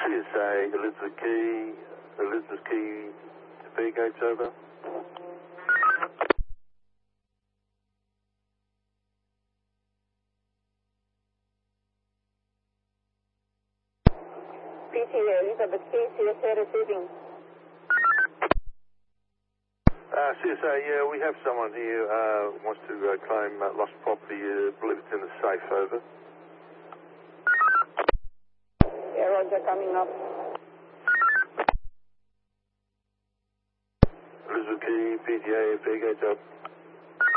CSA, Elizabeth Key, Fairgates, over. PTA, Elizabeth Key, CSA receiving. CSA, yeah, we have someone here wants to claim lost property. Believe it's in the safe, over. Yeah, Roger, coming up. Elizabeth Key, PTA, Fairgates, over.